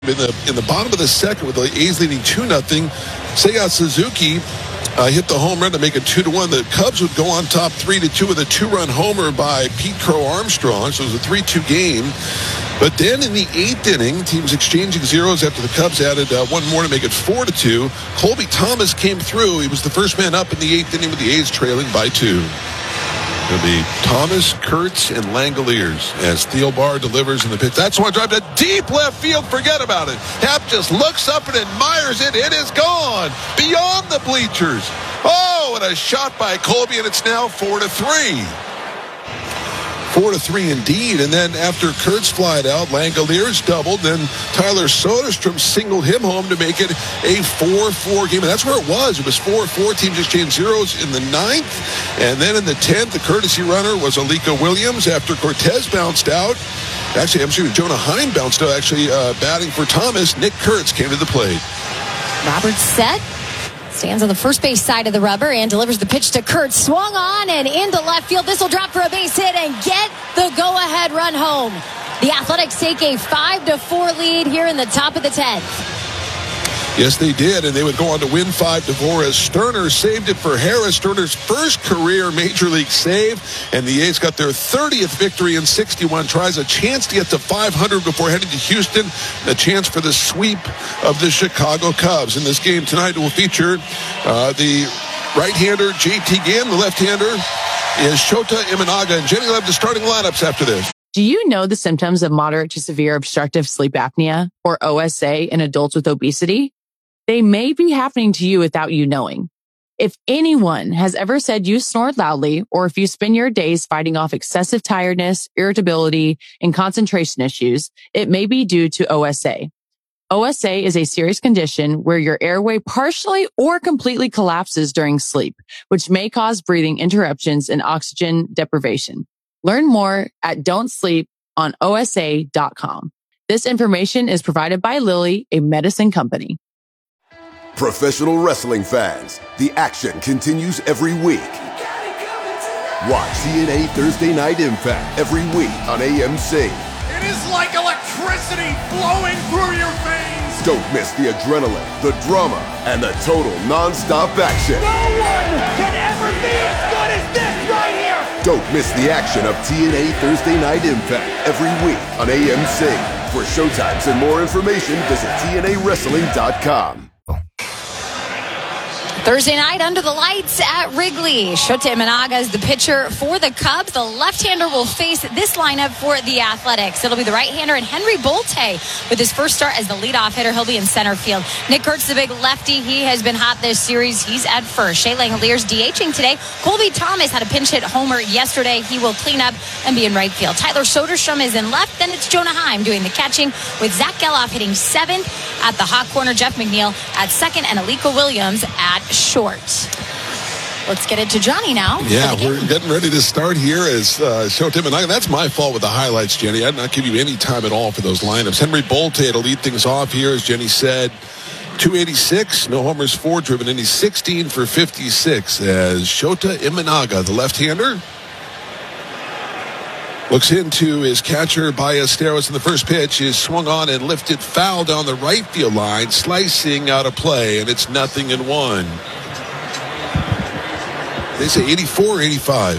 In the bottom of the second with the A's leading 2-0, Seiya Suzuki hit the home run to make it 2-1. The Cubs would go on top 3-2 with a 2-run homer by Pete Crow Armstrong. So it was a 3-2 game. But then in the 8th inning, teams exchanging zeros after the Cubs added one more to make it 4-2. Colby Thomas came through. He was the first man up in the 8th inning with the A's trailing by 2. It'll be Thomas, Kurtz, and Langoliers as Thielbar delivers in the pitch. That's one drive to deep left field. Forget about it. Happ just looks up and admires it. It is gone beyond the bleachers. Oh, and a shot by Colby, and it's now 4-3. 4-3 indeed. And then after Kurtz flied out, Langoliers doubled. Then Tyler Soderstrom singled him home to make it a 4-4 game. And that's where it was. It was 4-4. Teams exchanged zeros in the 9th. And then in the 10th, the courtesy runner was Alika Williams after Cortez bounced out. Actually, Jonah Heim bounced out, actually batting for Thomas. Nick Kurtz came to the plate. Robert set. Stands on the first base side of the rubber and delivers the pitch to Kurtz. Swung on and into left field. This will drop for a base hit and get the go-ahead run home. The Athletics take a 5-4 lead here in the top of the 10th. Yes, they did, and they would go on to win 5-4 as Sterner saved it for Harris. Sterner's first career Major League save, and the A's got their 30th victory in 61 tries, a chance to get to 500 before heading to Houston, a chance for the sweep of the Chicago Cubs. In this game tonight, it will feature the right-hander JT Ginn, the left-hander is Shota Imanaga, and Jenny will have the starting lineups after this. Do you know the symptoms of moderate to severe obstructive sleep apnea, or OSA, in adults with obesity? They may be happening to you without you knowing. If anyone has ever said you snore loudly, or if you spend your days fighting off excessive tiredness, irritability, and concentration issues, it may be due to OSA. OSA is a serious condition where your airway partially or completely collapses during sleep, which may cause breathing interruptions and oxygen deprivation. Learn more at don'tsleeponosa.com. This information is provided by Lilly, a medicine company. Professional wrestling fans, the action continues every week. Watch TNA Thursday Night Impact every week on AMC. It is like electricity flowing through your veins. Don't miss the adrenaline, the drama, and the total non-stop action. No one can ever be as good as this right here. Don't miss the action of TNA Thursday Night Impact every week on AMC. For showtimes and more information, visit TNAWrestling.com. Thursday night under the lights at Wrigley. Shota Imanaga is the pitcher for the Cubs. The left-hander will face this lineup for the Athletics. It'll be the right-hander and Henry Bolte with his first start as the leadoff hitter. He'll be in center field. Nick Kurtz, the big lefty, he has been hot this series. He's at first. Shea Langoliers DHing today. Colby Thomas had a pinch hit homer yesterday. He will clean up and be in right field. Tyler Soderstrom is in left. Then it's Jonah Heim doing the catching with Zach Geloff hitting 7th. At the hot corner, Jeff McNeil at second and Alika Williams at short. Let's get it to Johnny now. Yeah, we're getting ready to start here as Shota Imanaga. That's my fault with the highlights, Jenny. I did not give you any time at all for those lineups. Henry Bolte to lead things off here, as Jenny said. 286, no homers, 4 driven, and he's 16 for 56 as Shota Imanaga, the left-hander, looks into his catcher, Ballesteros, in the first pitch is swung on and lifted foul down the right field line, slicing out of play, and it's 0-1. They say 84 or 85?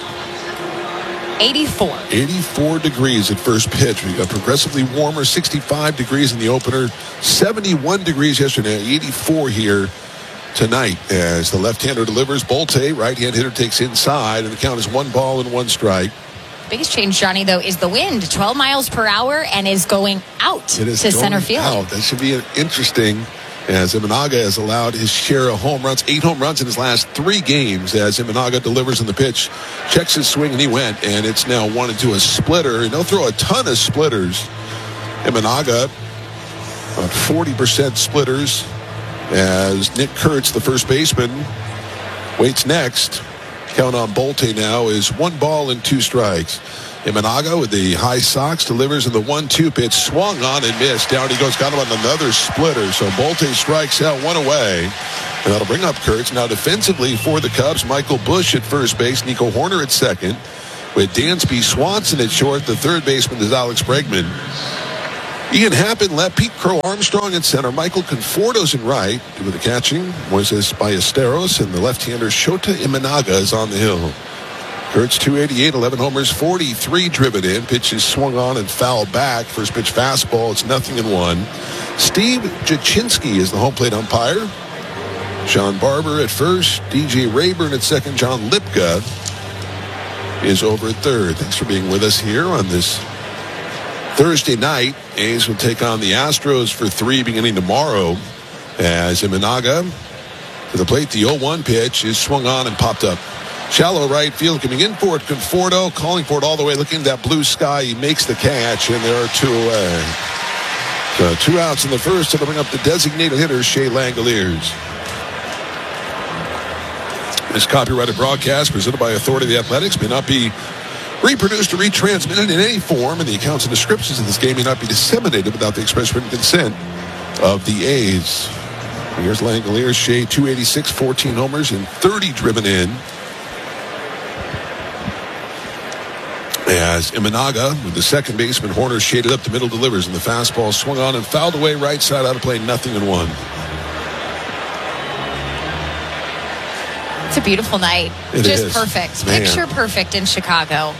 84. 84 degrees at first pitch. We got progressively warmer, 65 degrees in the opener, 71 degrees yesterday, 84 here tonight as the left-hander delivers. Bolte, right-hand hitter, takes inside, and the count is 1-1 strike. Biggest change, Johnny, though, is the wind. 12 miles per hour and is going out to center field. Out. That should be interesting as Imanaga has allowed his share of home runs, 8 home runs in his last 3 games as Imanaga delivers in the pitch, checks his swing, and he went, and it's now 1-2, a splitter, and they'll throw a ton of splitters. Imanaga, about 40% splitters as Nick Kurtz, the first baseman, waits next. Count on Bolte now is 1-2 strikes. Imanaga with the high socks delivers in the 1-2 pitch, swung on and missed. Down he goes, got him on another splitter. So Bolte strikes out, 1 away. And that'll bring up Kurtz. Now defensively for the Cubs, Michael Busch at first base, Nico Horner at second. With Dansby Swanson at short, the third baseman is Alex Bregman. Ian Happ in left, Pete Crow Armstrong at center, Michael Conforto's in right. Doing the catching, Moises Ballesteros, and the left-hander Shota Imanaga is on the hill. Kurtz 288, 11 homers, 43 driven in. Pitches swung on and fouled back. First pitch fastball, it's 0-1. Steve Jaczynski is the home plate umpire. Sean Barber at first, DJ Rayburn at second, John Lipka is over at third. Thanks for being with us here on this Thursday night. A's will take on the Astros for 3 beginning tomorrow as Imanaga to the plate. The 0-1 pitch is swung on and popped up. Shallow right field, coming in for it. Conforto calling for it all the way, looking at that blue sky. He makes the catch, and there are 2 away. So 2 outs in the first. It'll bring up the designated hitter, Shea Langoliers. This copyrighted broadcast presented by Authority of the Athletics may not be reproduced or retransmitted in any form, and the accounts and descriptions of this game may not be disseminated without the express written consent of the A's. Here's Langoliers. Shea 286, 14 homers, and 30 driven in. As Imanaga, with the second baseman Horner shaded up the middle, delivers, and the fastball swung on and fouled away right side out of play, 0-1. It's a beautiful night. It Just is. perfect. Man. Picture perfect in Chicago.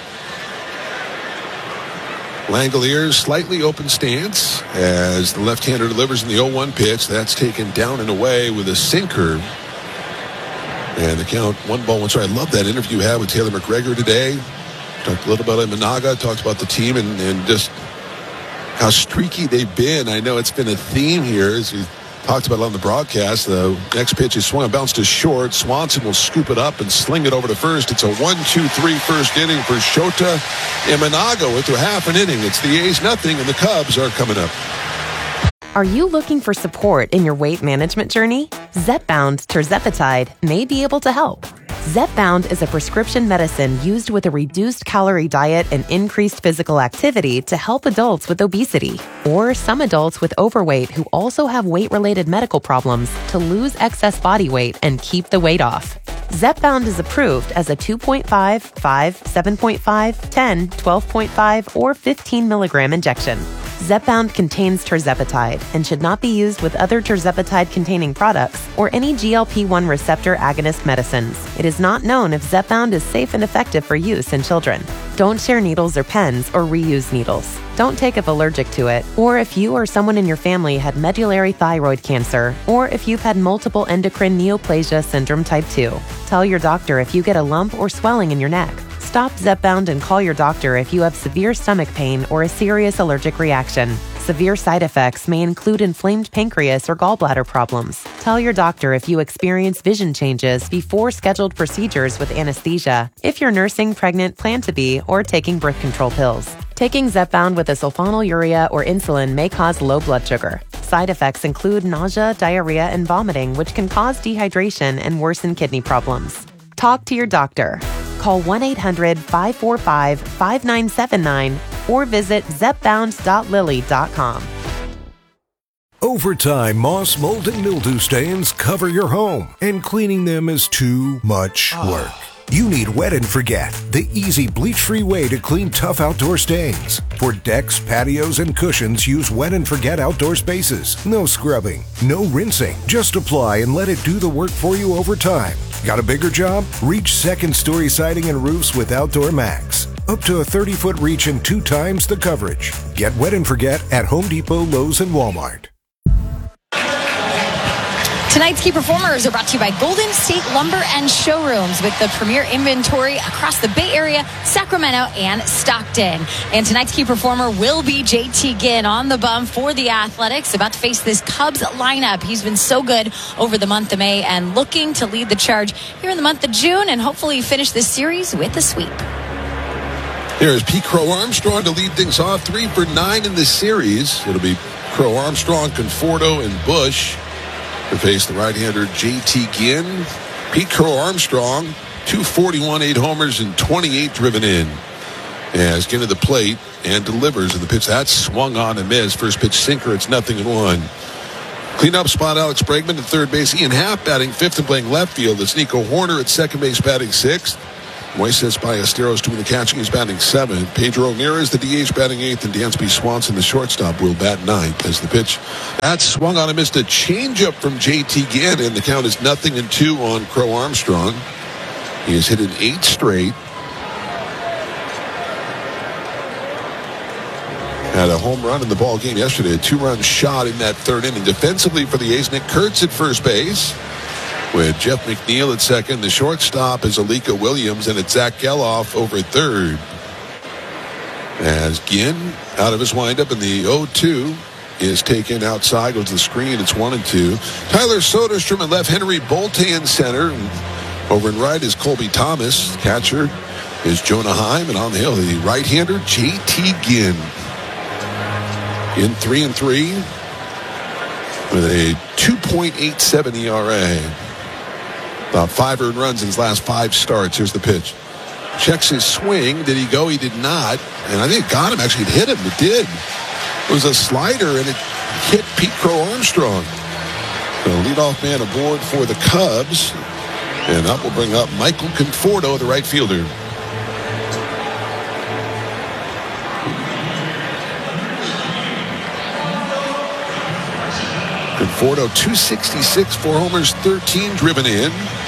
Langoliers, slightly open stance as the left-hander delivers in the 0-1 pitch. That's taken down and away with a sinker. And the count, 1-1 strike. I love that interview you had with Taylor McGregor today. Talked a little about Imanaga, talked about the team and just how streaky they've been. I know it's been a theme here as we talked about it on the broadcast. The next pitch is swung and bounced to short. Swanson will scoop it up and sling it over to first. It's a 1-2-3 first inning for Shota Imanaga with a half an inning. It's the A's 0, and the Cubs are coming up. Are you looking for support in your weight management journey? Zepbound tirzepatide may be able to help. Zepbound is a prescription medicine used with a reduced calorie diet and increased physical activity to help adults with obesity or some adults with overweight who also have weight-related medical problems to lose excess body weight and keep the weight off. Zepbound is approved as a 2.5, 5, 7.5, 10, 12.5, or 15 milligram injection. Zepbound contains tirzepatide and should not be used with other tirzepatide-containing products or any GLP-1 receptor agonist medicines. It is not known if Zepbound is safe and effective for use in children. Don't share needles or pens or reuse needles. Don't take if allergic to it, or if you or someone in your family had medullary thyroid cancer, or if you've had multiple endocrine neoplasia syndrome type 2. Tell your doctor if you get a lump or swelling in your neck. Stop Zepbound and call your doctor if you have severe stomach pain or a serious allergic reaction. Severe side effects may include inflamed pancreas or gallbladder problems. Tell your doctor if you experience vision changes before scheduled procedures with anesthesia, if you're nursing, pregnant, plan to be, or taking birth control pills. Taking Zepbound with a sulfonylurea or insulin may cause low blood sugar. Side effects include nausea, diarrhea, and vomiting, which can cause dehydration and worsen kidney problems. Talk to your doctor. Call 1-800-545-5979 or visit zepbound.lilly.com. Over time, moss, mold, and mildew stains cover your home, and cleaning them is too much work. You need Wet and Forget, the easy bleach-free way to clean tough outdoor stains. For decks, patios, and cushions, use Wet and Forget outdoor spaces. No scrubbing, no rinsing. Just apply and let it do the work for you over time. Got a bigger job? Reach second-story siding and roofs with Outdoor Max. Up to a 30-foot reach and 2 times the coverage. Get Wet and Forget at Home Depot, Lowe's, and Walmart. Tonight's key performers are brought to you by Golden State Lumber and Showrooms with the premier inventory across the Bay Area, Sacramento, and Stockton. And tonight's key performer will be JT Ginn on the bum for the Athletics, about to face this Cubs lineup. He's been so good over the month of May and looking to lead the charge here in the month of June and hopefully finish this series with a sweep. Here's Pete Crow Armstrong to lead things off, 3 for 9 in this series. It'll be Crow Armstrong, Conforto, and Bush to face the right-hander JT Ginn. Pete Crow Armstrong, 241, 8 homers, and 28 driven in. As Ginn to the plate and delivers in the pitch. That's swung on and missed. First pitch sinker, it's 0-1. Cleanup spot, Alex Bregman at third base. Ian Happ batting fifth and playing left field. It's Nico Horner at second base batting sixth. Moises Ballesteros doing the catching. He's batting 7th. Pedro Ramirez, the DH, batting 8th. And Dansby Swanson, the shortstop, will bat 9th as the pitch. That swung on and missed a changeup from JT Ginn, and the count is 0-2 on Crow Armstrong. He has hit an 8 straight. Had a home run in the ball game yesterday. A 2-run shot in that 3rd inning. Defensively for the A's, Nick Kurtz at first base, with Jeff McNeil at second. The shortstop is Alika Williams, and it's Zach Geloff over at 3rd. As Ginn out of his windup, and the 0-2 is taken outside, goes to the screen. It's 1-2. Tyler Soderstrom at left, Henry Bolte in center. And over in right is Colby Thomas. Catcher is Jonah Heim, and on the hill, the right-hander JT Ginn. In 3-3 with a 2.87 ERA. About 5 earned runs in his last 5 starts. Here's the pitch. Checks his swing. Did he go? He did not. And I think it got him. Actually, it hit him. It did. It was a slider, and it hit Pete Crow Armstrong. The leadoff man aboard for the Cubs. And that will bring up Michael Conforto, the right fielder. Conforto, 266, 4 homers, 13 driven in.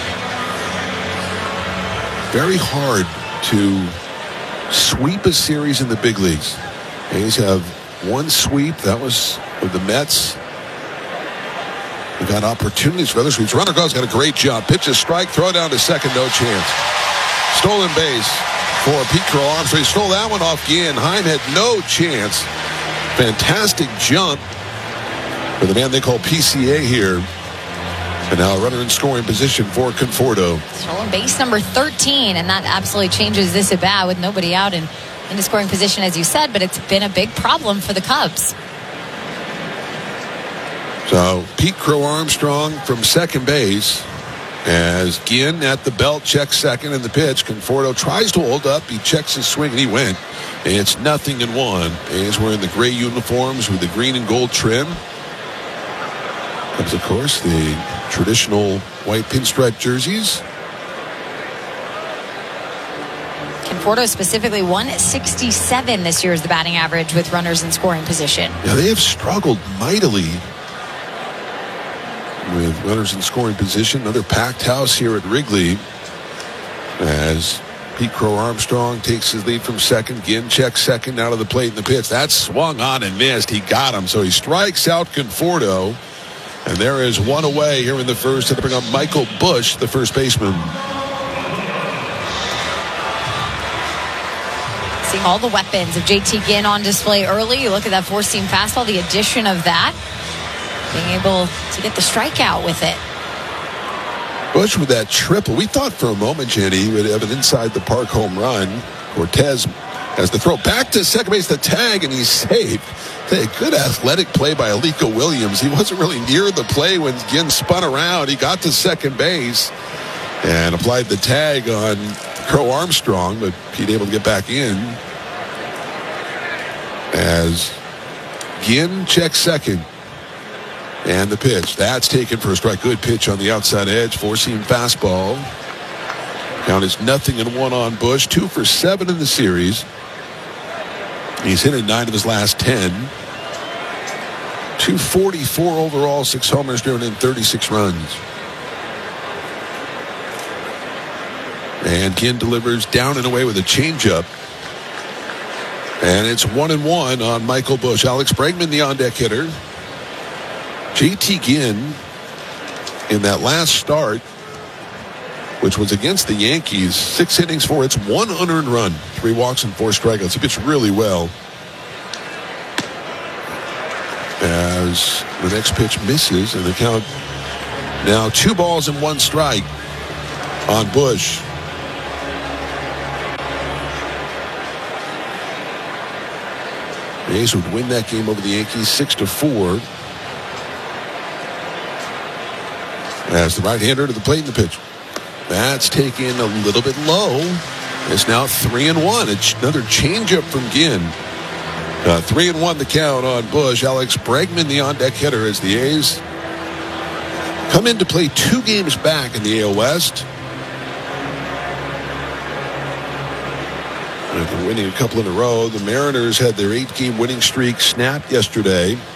Very hard to sweep a series in the big leagues. A's have 1 sweep. That was with the Mets. We've got opportunities for other sweeps. Runner goes, got a great job. Pitch a strike, throw down to second, no chance. Stolen base for Pete Crow Armstrong. He stole that one off Ginn. Heim had no chance. Fantastic jump for the man they call PCA here. And now a runner in scoring position for Conforto. Stolen base number 13, and that absolutely changes this at bat with nobody out in the scoring position, as you said, but it's been a big problem for the Cubs. So Pete Crow Armstrong from second base as Ginn at the belt checks second in the pitch. Conforto tries to hold up. He checks his swing, and he went. And it's 0-1. A's wearing the gray uniforms with the green and gold trim. Cubs, of course, the traditional white pinstripe jerseys. Conforto specifically 167 this year is the batting average with runners in scoring position. Yeah, they have struggled mightily with runners in scoring position. Another packed house here at Wrigley as Pete Crow Armstrong takes his lead from second. Ginn checks second out of the plate in the pitch. That swung on and missed. He got him, so he strikes out Conforto. And there is one away here in the first to bring up Michael Busch, the first baseman. Seeing all the weapons of JT Ginn on display early. You look at that four-seam fastball, the addition of that. Being able to get the strikeout with it. Busch with that triple. We thought for a moment, Jenny, he would have an inside-the-park home run. Cortez has the throw back to second base, the tag, and he's safe. A good athletic play by Alika Williams. He wasn't really near the play when Ginn spun around. He got to second base and applied the tag on Crow Armstrong, but Pete able to get back in as Ginn checks second. And the pitch. That's taken for a strike. Good pitch on the outside edge. Four-seam fastball. Count is 0-1 on Busch. 2 for 7 in the series. He's hit in 9 of his last 10. 244 overall, 6 homers driven in, 36 runs. And Ginn delivers down and away with a changeup. And it's 1-1 on Michael Busch. Alex Bregman, the on-deck hitter. JT Ginn, in that last start, which was against the Yankees, 6 innings for its 1 unearned run, 3 walks and 4 strikeouts. He pitched really well. As the next pitch misses, and the count now 2 balls and 1 strike on Busch. The A's would win that game over the Yankees 6-4. As the right-hander to the plate in the pitch. That's taken a little bit low. It's now 3-1. It's another changeup from Ginn. 3-1 the count on Busch. Alex Bregman, the on-deck hitter, as the A's come in to play 2 games back in the AL West. They've been winning a couple in a row. The Mariners had their 8-game winning streak snapped yesterday.